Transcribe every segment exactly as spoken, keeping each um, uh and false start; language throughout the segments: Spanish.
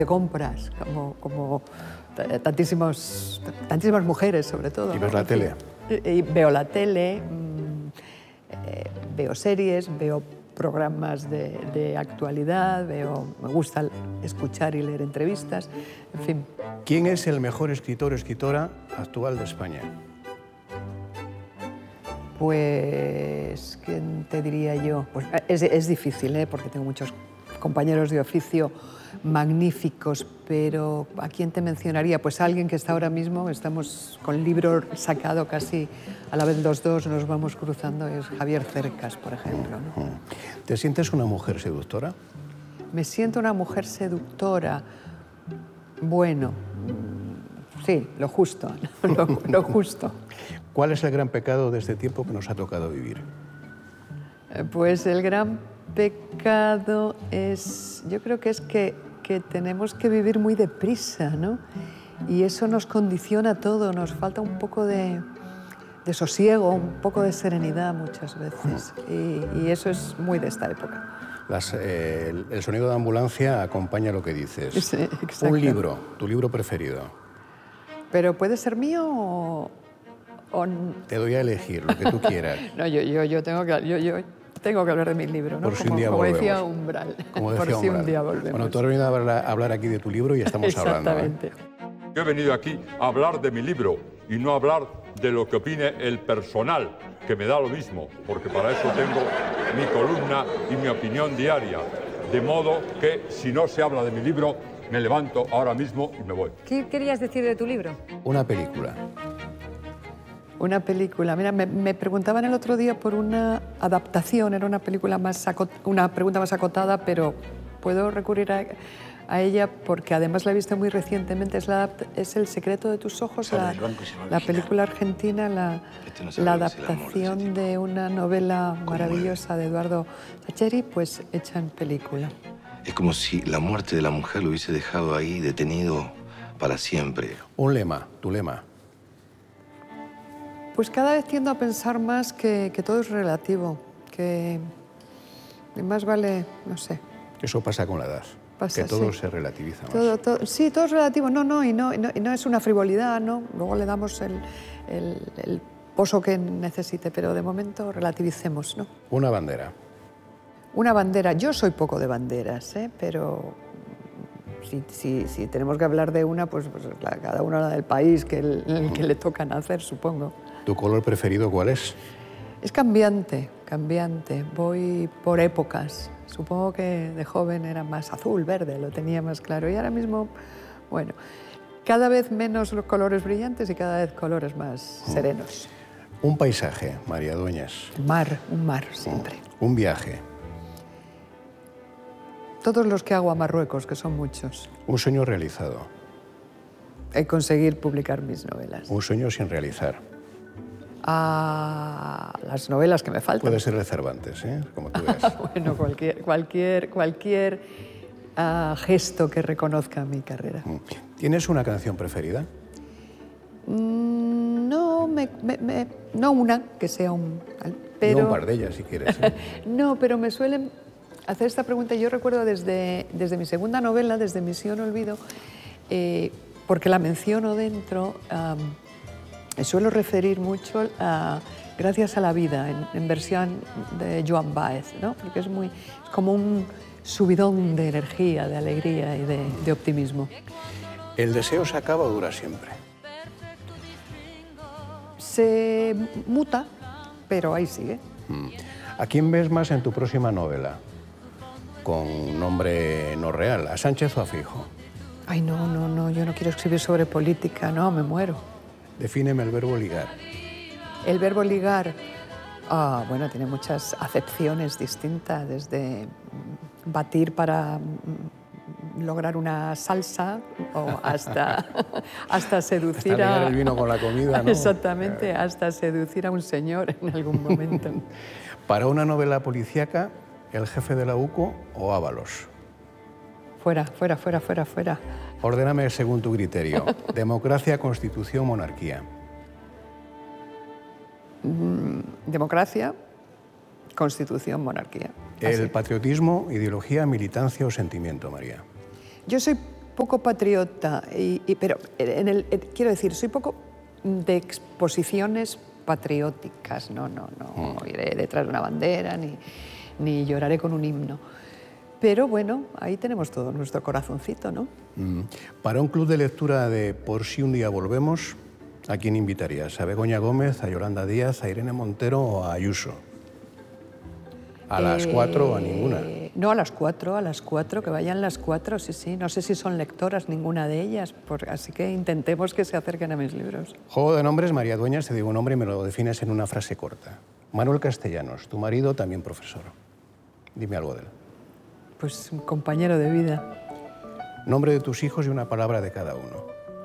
de compras, como, como tantísimos, tantísimas mujeres, sobre todo. ¿Y ves la tele? Y, y veo la tele, mmm, eh, veo series, veo programas de, de actualidad, veo, me gusta escuchar y leer entrevistas, en fin. ¿Quién es el mejor escritor o escritora actual de España? Pues, ¿quién te diría yo? Pues es, es difícil, ¿eh? Porque tengo muchos compañeros de oficio magníficos, pero ¿a quién te mencionaría? Pues alguien que está ahora mismo, estamos con el libro sacado casi a la vez los dos, nos vamos cruzando, es Javier Cercas, por ejemplo, ¿no? ¿Te sientes una mujer seductora? Me siento una mujer seductora. Bueno, sí, lo justo, lo, lo justo. ¿Cuál es el gran pecado de este tiempo que nos ha tocado vivir? Pues el gran pecado es, yo creo que es que, que tenemos que vivir muy deprisa, ¿no? Y eso nos condiciona todo, nos falta un poco de, de sosiego, un poco de serenidad muchas veces. Y, y eso es muy de esta época. Las, eh, el, el sonido de ambulancia acompaña lo que dices. Sí, exacto. Un libro, tu libro preferido. ¿Pero puede ser mío o...? o... Te doy a elegir lo que tú quieras. No, yo, yo, yo, tengo que, yo, yo tengo que hablar de mi libro, ¿no? Por si como, un día como volvemos. decía Umbral. Como decía Por si Umbral. un día volvemos. Bueno, tú has venido a hablar, a hablar aquí de tu libro y estamos hablando. Exactamente. ¿eh? Yo he venido aquí a hablar de mi libro y no a hablar de lo que opine el personal, que me da lo mismo, porque para eso tengo mi columna y mi opinión diaria. De modo que si no se habla de mi libro, me levanto ahora mismo y me voy. ¿Qué querías decir de tu libro? Una película. Una película. Mira, me, me preguntaban el otro día por una adaptación, era una película más una pregunta más acotada, pero puedo recurrir a, a ella porque además la he visto muy recientemente. Es, la, es El secreto de tus ojos, la, la película argentina, la, la adaptación de una novela maravillosa de Eduardo Sacheri, pues hecha en película. Es como si la muerte de la mujer lo hubiese dejado ahí detenido para siempre. Un lema, tu lema. Pues cada vez tiendo a pensar más que, que todo es relativo, que más vale, no sé. Eso pasa con la edad, Pasa, que todo sí. se relativiza más. Todo, todo, sí, todo es relativo, no, no, y no, y no, y no es una frivolidad, ¿no? Luego le damos el, el, el poso que necesite, pero de momento relativicemos, ¿no? Una bandera. Una bandera, yo soy poco de banderas, ¿eh? Pero si, si, si tenemos que hablar de una, pues, pues la, cada una la del país que, el, el que le toca nacer, supongo. ¿Tu color preferido cuál es? Es cambiante, cambiante. Voy por épocas. Supongo que de joven era más azul, verde, lo tenía más claro. Y ahora mismo, bueno, cada vez menos los colores brillantes y cada vez colores más serenos. Un paisaje, María Dueñas. Mar, un mar siempre. Un viaje. Todos los que hago a Marruecos, que son muchos. Un sueño realizado. El conseguir publicar mis novelas. Un sueño sin realizar. A las novelas que me faltan. Puede ser de Cervantes, ¿eh? Como tú ves. Bueno, cualquier, cualquier, cualquier uh, gesto que reconozca mi carrera. ¿Tienes una canción preferida? Mm, no, me, me, me, no una, que sea un... Pero, no un par de ellas, si quieres. ¿eh? No, pero me suelen hacer esta pregunta. Yo recuerdo desde, desde mi segunda novela, desde Misión Olvido, eh, porque la menciono dentro... Um, Suelo referir mucho a Gracias a la vida, en, en versión de Joan Baez, ¿no? Porque es, muy, es como un subidón de energía, de alegría y de, de optimismo. ¿El deseo se acaba o dura siempre? Se muta, pero ahí sigue. ¿A quién ves más en tu próxima novela? Con nombre no real, ¿a Sánchez o a Feijóo? Ay, no, no, no, yo no quiero escribir sobre política, no, me muero. Defíneme el verbo ligar. El verbo ligar, ah, bueno, tiene muchas acepciones distintas, desde batir para lograr una salsa o hasta, hasta seducir hasta a... ligar el vino con la comida, ¿no? Exactamente, hasta seducir a un señor en algún momento. Para una novela policíaca, ¿El jefe de la U C O o Ábalos? Fuera, fuera, fuera, fuera, fuera. Ordéname según tu criterio. Democracia, constitución, monarquía. Mm, democracia, constitución, monarquía. El Así. patriotismo, ideología, militancia o sentimiento, María. Yo soy poco patriota, y, y, pero en el, quiero decir, soy poco de exposiciones patrióticas, no, no, no mm. iré detrás de una bandera, ni, ni lloraré con un himno. Pero bueno, ahí tenemos todo nuestro corazoncito, ¿no? Mm. Para un club de lectura de Por si un día volvemos, ¿a quién invitarías? ¿A Begoña Gómez, a Yolanda Díaz, a Irene Montero o a Ayuso? ¿A las eh, cuatro o a ninguna? No, a las cuatro, a las cuatro, que vayan las cuatro, sí, sí. No sé si son lectoras ninguna de ellas, por, así que intentemos que se acerquen a mis libros. Juego de nombres, María Dueñas, te digo un nombre y me lo defines en una frase corta. Manuel Castellanos, tu marido, también profesor. Dime algo de él. Pues un compañero de vida. Nombre de tus hijos y una palabra de cada uno.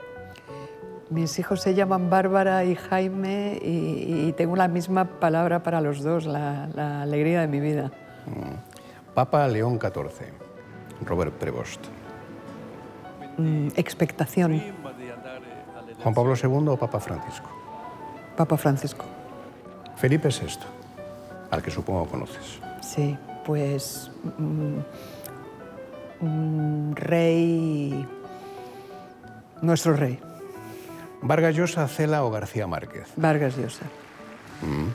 Mis hijos se llaman Bárbara y Jaime y, y tengo la misma palabra para los dos, la, la alegría de mi vida. Mm. Papa León catorce, Robert Prevost. Mm, expectación. Juan Pablo segundo o Papa Francisco. Papa Francisco. Felipe sexto, al que supongo conoces. Sí, pues un mm, mm, rey, nuestro rey. Vargas Llosa, Cela o García Márquez. Vargas Llosa. Mm.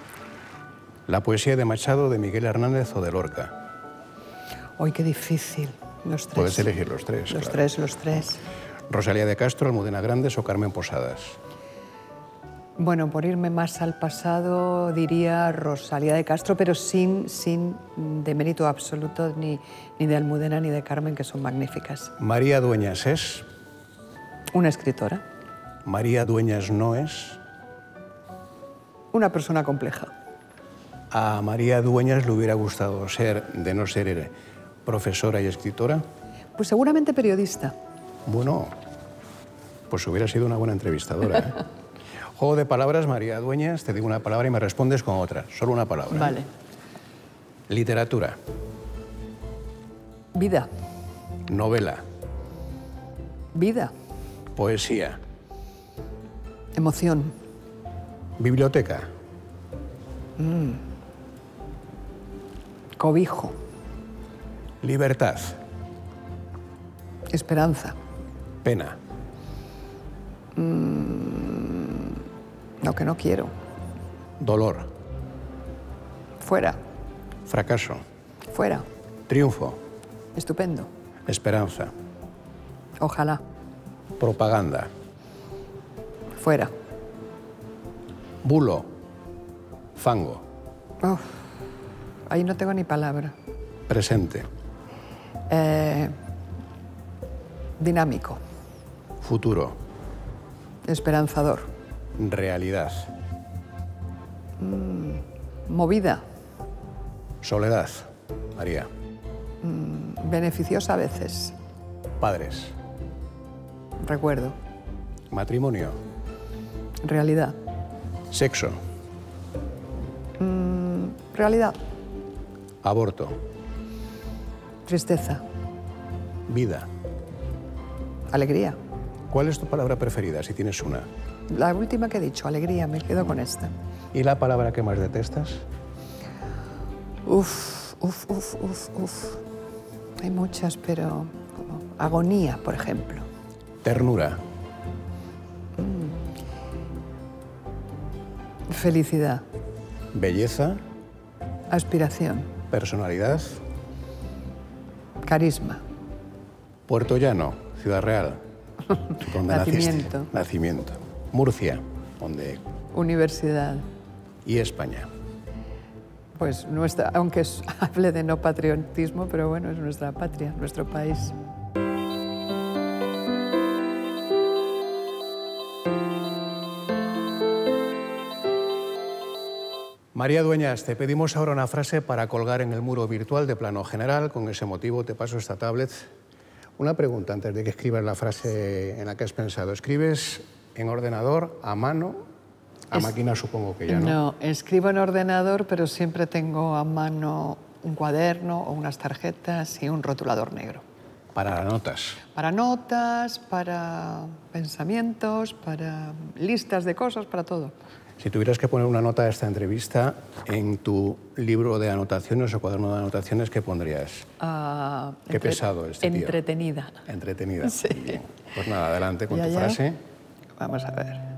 La poesía de Machado, de Miguel Hernández o de Lorca. ¡Ay, qué difícil! Los tres. Puedes elegir los tres. Los claro. tres, los tres. Rosalía de Castro, Almudena Grandes o Carmen Posadas. Bueno, por irme más al pasado, diría Rosalía de Castro, pero sin, sin demérito absoluto ni, ni de Almudena ni de Carmen, que son magníficas. María Dueñas es... Una escritora. María Dueñas no es... Una persona compleja. ¿A María Dueñas le hubiera gustado ser, de no ser profesora y escritora? Pues seguramente periodista. Bueno, pues hubiera sido una buena entrevistadora, ¿eh? Juego de palabras, María Dueñas, te digo una palabra y me respondes con otra. Solo una palabra. Vale. Literatura. Vida. Novela. Vida. Poesía. Emoción. Biblioteca. Mm. Cobijo. Libertad. Esperanza. Pena. Mm. Lo que no quiero. Dolor. Fuera. Fracaso. Fuera. Triunfo. Estupendo. Esperanza. Ojalá. Propaganda. Fuera. Bulo. Fango. Uf, ahí no tengo ni palabra. Presente. Eh, dinámico. Futuro. Esperanzador. Realidad. Mm, movida. Soledad. María. Mm, beneficiosa a veces. Padres. Recuerdo. Matrimonio. Realidad. Sexo. Mm, realidad. Aborto. Tristeza. Vida. Alegría. ¿Cuál es tu palabra preferida, si tienes una? La última que he dicho, alegría, me quedo con esta. ¿Y la palabra que más detestas? Uf, uf, uf, uf, uf. Hay muchas, pero... como agonía, por ejemplo. Ternura. Mm. Felicidad. Belleza. Aspiración. Personalidad. Carisma. Puerto Llano, Ciudad Real. ¿Dónde Nacimiento. naciste? Nacimiento. Murcia, donde... Universidad. Y España. Pues nuestra, aunque es, hable de no patriotismo, pero bueno, es nuestra patria, nuestro país. María Dueñas, te pedimos ahora una frase para colgar en el muro virtual de Plano General. Con ese motivo te paso esta tablet. Una pregunta antes de que escribas la frase en la que has pensado. ¿Escribes en ordenador, a mano? A es... máquina supongo que ya no. No, escribo en ordenador, pero siempre tengo a mano un cuaderno o unas tarjetas y un rotulador negro. Para notas. Para notas, para pensamientos, para listas de cosas, para todo. Si tuvieras que poner una nota a esta entrevista en tu libro de anotaciones o cuaderno de anotaciones, ¿qué pondrías? Uh, Qué entre, pesado este tío. Entretenida. Entretenida. Sí. Bien. Pues nada, adelante con ¿Y tu allá? frase. Vamos a ver.